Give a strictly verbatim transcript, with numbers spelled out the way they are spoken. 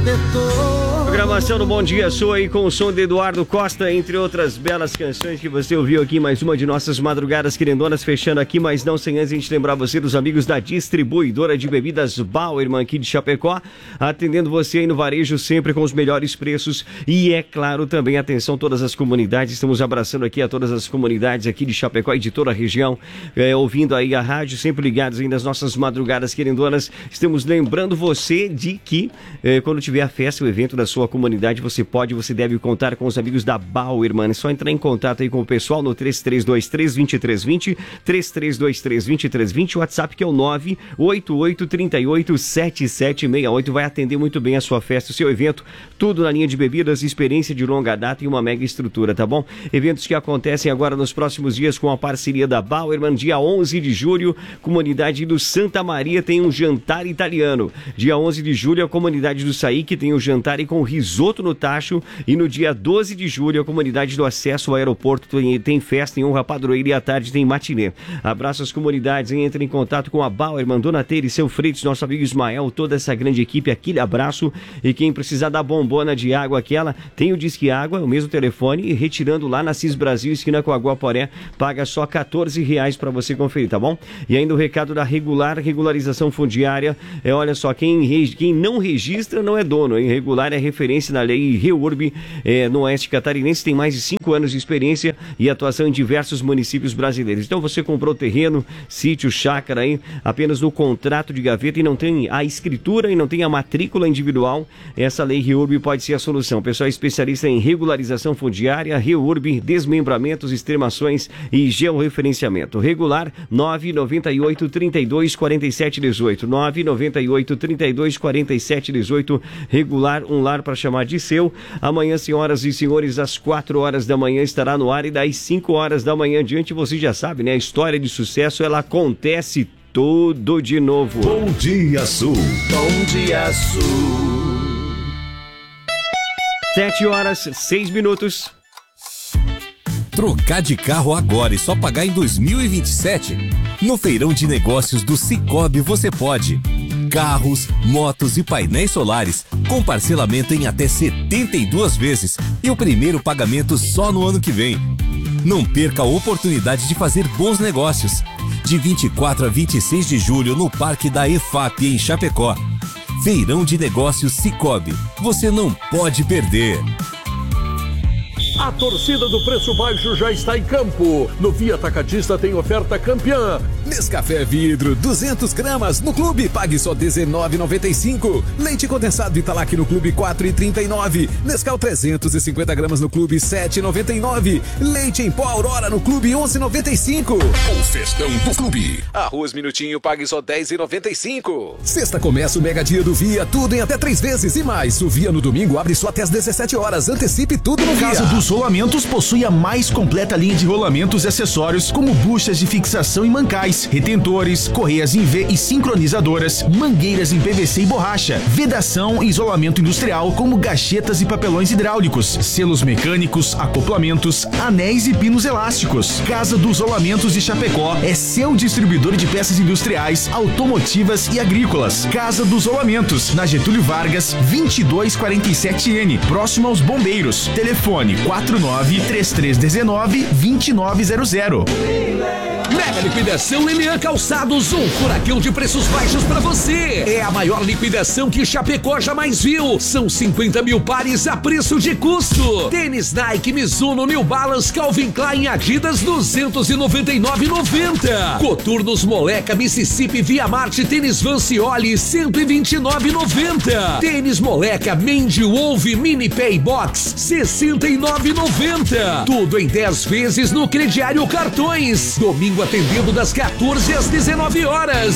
protetor. Programação do Bom Dia Sou aí com o som de Eduardo Costa, entre outras belas canções que você ouviu aqui, mais uma de nossas madrugadas querendonas, fechando aqui, mas não sem antes a gente lembrar você dos amigos da distribuidora de bebidas Bauerman aqui de Chapecó, atendendo você aí no varejo sempre com os melhores preços e é claro também, atenção todas as comunidades, estamos abraçando aqui a todas as comunidades aqui de Chapecó e de toda a região, é, ouvindo aí a rádio, sempre ligados aí nas nossas madrugadas querendonas, estamos lembrando você de que é, quando tiver a festa, o evento da sua comunidade, você pode, você deve contar com os amigos da Bauerman. É só entrar em contato aí com o pessoal no três três dois três, dois três dois zero, três três dois três, dois três dois zero, o WhatsApp que é o nove oito oito três oito sete sete seis oito. Vai atender muito bem a sua festa, o seu evento, tudo na linha de bebidas, experiência de longa data e uma mega estrutura, tá bom? Eventos que acontecem agora nos próximos dias com a parceria da Bauerman. Dia onze de julho, comunidade do Santa Maria tem um jantar italiano. Dia onze de julho, a comunidade do Saíque tem um jantar e com risoto no tacho, e no dia doze de julho a comunidade do acesso ao aeroporto tem, tem festa em honra padroeira e à tarde tem matinê. Abraço às comunidades, entre em contato com a Bauerman, Dona Teire, seu Freitas, nosso amigo Ismael, toda essa grande equipe, aquele abraço. E quem precisar da bombona de água aquela, tem o Disque Água, o mesmo telefone, e retirando lá na Cis Brasil, esquina com a Guaporé, paga só quatorze reais para você conferir, tá bom? E ainda o recado da regular, regularização fundiária, é, olha só, quem, quem não registra não é dono, hein? Regular é referência na lei REURB, é, no Oeste Catarinense, tem mais de cinco anos de experiência e atuação em diversos municípios brasileiros. Então você comprou terreno, sítio, chácara aí, apenas no contrato de gaveta e não tem a escritura e não tem a matrícula individual, essa lei REURB pode ser a solução. O pessoal é especialista em regularização fundiária, REURB, desmembramentos, extremações e georreferenciamento. Regular nove nove oito, trinta e dois, quarenta e sete, dezoito, nove nove oito, trinta e dois, quarenta e sete, dezoito. Regular, um lar para chamar de seu. Amanhã, senhoras e senhores, às quatro horas da manhã estará no ar e das cinco horas da manhã adiante, você já sabe, né? A história de sucesso, ela acontece tudo de novo. Bom Dia Sul. Bom Dia Sul. Sete horas, seis minutos. Trocar de carro agora e só pagar em dois mil e vinte e sete? No Feirão de Negócios do Sicoob você pode. Carros, motos e painéis solares com parcelamento em até setenta e duas vezes e o primeiro pagamento só no ano que vem. Não perca a oportunidade de fazer bons negócios. De vinte e quatro a vinte e seis de julho no Parque da E F A P em Chapecó. Feirão de Negócios Sicoob. Você não pode perder. A torcida do Preço Baixo já está em campo. No Via Atacadista tem oferta campeã. Nescafé vidro, duzentas gramas, no Clube, pague só dezenove reais e noventa e cinco centavos. Leite condensado Italac no Clube, quatro reais e trinta e nove centavos. Nescau trezentas e cinquenta gramas no Clube, sete reais e noventa e nove centavos. Leite em pó Aurora no Clube, onze reais e noventa e cinco centavos. O festão do Clube. Arroz Minutinho, pague só dez reais e noventa e cinco centavos. Sexta começa o Mega Dia do Via, tudo em até três vezes e mais. O Via no domingo abre só até às dezessete horas. Antecipe tudo no Via. Casa dos Rolamentos possui a mais completa linha de rolamentos e acessórios, como buchas de fixação e mancais, retentores, correias em V e sincronizadoras, mangueiras em P V C e borracha, vedação e isolamento industrial, como gachetas e papelões hidráulicos, selos mecânicos, acoplamentos, anéis e pinos elásticos. Casa dos Rolamentos de Chapecó é seu distribuidor de peças industriais, automotivas e agrícolas. Casa dos Rolamentos, na Getúlio Vargas, vinte e dois quarenta e sete N, próximo aos Bombeiros. Telefone quatro nove três três um nove, dois nove zero zero. Mega liquidação Elian Calçados, um furacão de preços baixos pra você. É a maior liquidação que Chapecó jamais viu. São cinquenta mil pares a preço de custo. Tênis Nike, Mizuno, New Balance, Calvin Klein, Adidas, duzentos e noventa e nove reais e noventa centavos. Coturnos, Moleca, Mississippi, Via Marte, Tênis Van Cioli, cento e vinte e nove reais e noventa centavos. Tênis Moleca, Mandy, Wolf, Mini Pay Box, sessenta e nove reais e noventa centavos. Tudo em dez vezes no crediário Cartões. Domingo atendendo das quatorze às dezenove horas.